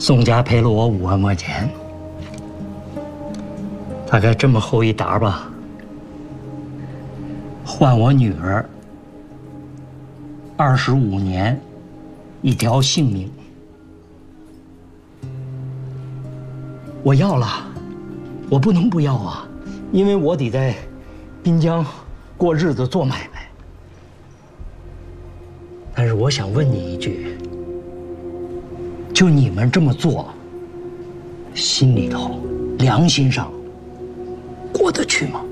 宋家赔了我5万块钱，大概这么厚一沓吧，换我女儿25年1条性命。我要了，我不能不要啊，因为我得在滨江过日子做买卖。但是我想问你一句，就你们这么做，心里头、良心上过得去吗？